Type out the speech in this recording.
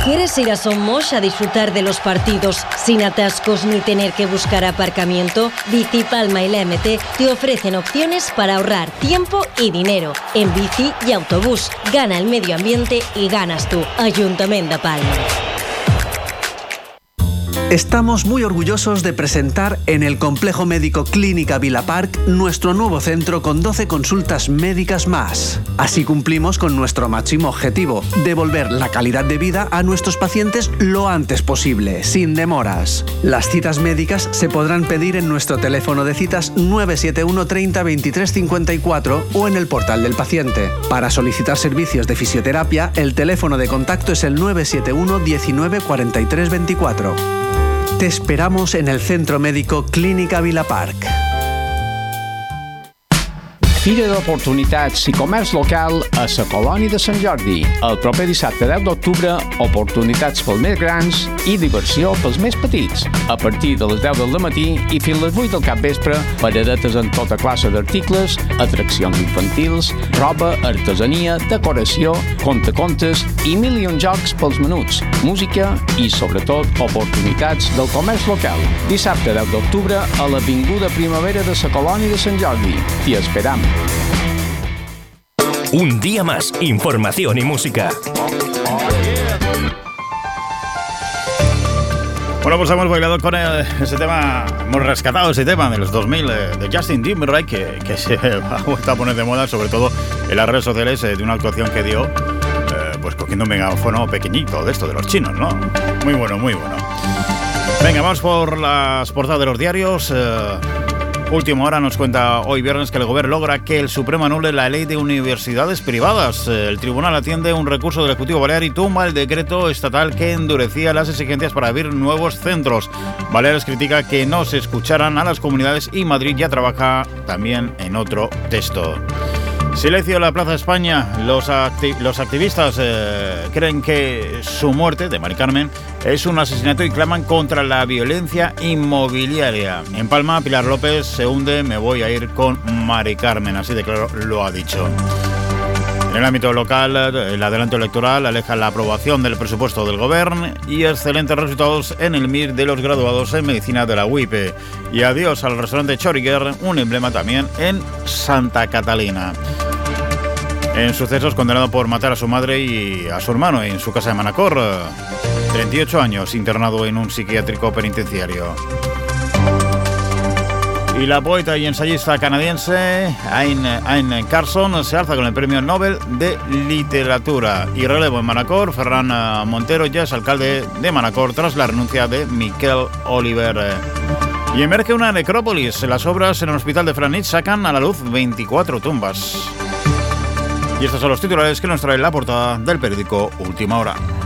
¿Quieres ir a Somos a disfrutar de los partidos sin atascos ni tener que buscar aparcamiento? Bicipalma y la MT te ofrecen opciones para ahorrar tiempo y dinero. En bici y autobús, gana el medio ambiente y ganas tú. Ayuntamiento de Palma. Estamos muy orgullosos de presentar en el Complejo Médico Clínica Vila Park nuestro nuevo centro con 12 consultas médicas más. Así cumplimos con nuestro máximo objetivo, devolver la calidad de vida a nuestros pacientes lo antes posible, sin demoras. Las citas médicas se podrán pedir en nuestro teléfono de citas 971 30 23 54 o en el portal del paciente. Para solicitar servicios de fisioterapia, el teléfono de contacto es el 971 19 43 24. Te esperamos en el Centro Médico Clínica Vila Park. Fira d'Oportunitats i Comerç Local a la Colònia de Sant Jordi. El proper dissabte 10 d'octubre, oportunitats pels més grans i diversió pels més petits. A partir de les 10 del matí i fins les 8 del capvespre, paradetes en tota classe d'articles, atraccions infantils, roba, artesania, decoració, contacontes i mil i un jocs pels menuts, música i, sobretot, oportunitats del comerç local. Dissabte 10 d'octubre a l'Avinguda Primavera de la Colònia de Sant Jordi. T'hi esperam. Un día más, información y música. Bueno, pues hemos bailado con ese tema, hemos rescatado ese tema de los 2000 de Justin Timberlake, que se ha vuelto a poner de moda, sobre todo en las redes sociales, de una actuación que dio, pues cogiendo un megáfono pequeñito de esto, de los chinos, ¿no? Muy bueno, muy bueno. Venga, vamos por las portadas de los diarios. Última hora nos cuenta hoy viernes que el Gobierno logra que el Supremo anule la ley de universidades privadas. El tribunal atiende un recurso del Ejecutivo Balear y tumba el decreto estatal que endurecía las exigencias para abrir nuevos centros. Baleares critica que no se escucharan a las comunidades y Madrid ya trabaja también en otro texto. Silencio en la Plaza España. Los activistas creen que su muerte, de Mari Carmen, es un asesinato y claman contra la violencia inmobiliaria. En Palma, Pilar López se hunde, me voy a ir con Mari Carmen, así de claro lo ha dicho. En el ámbito local, el adelanto electoral aleja la aprobación del presupuesto del Gobierno y excelentes resultados en el MIR de los graduados en medicina de la UIP. Y adiós al restaurante Choriguer, un emblema también en Santa Catalina. En sucesos, condenado por matar a su madre y a su hermano en su casa de Manacor. 38 años, internado en un psiquiátrico penitenciario. Y la poeta y ensayista canadiense Aine Carson se alza con el Premio Nobel de Literatura. Y relevo en Manacor, Ferran Montero ya es alcalde de Manacor tras la renuncia de Miquel Oliver. Y emerge una necrópolis. Las obras en el hospital de Franich sacan a la luz 24 tumbas. Y estos son los titulares que nos trae la portada del periódico Última Hora.